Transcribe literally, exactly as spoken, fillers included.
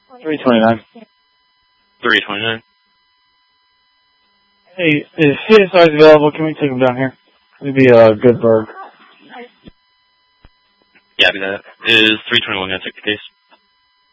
three twenty-nine. three twenty-nine. Hey, is C S I's available? Can we take him down here? It'd be a uh, good bird. Yeah, that is three twenty-one. Gonna take the case.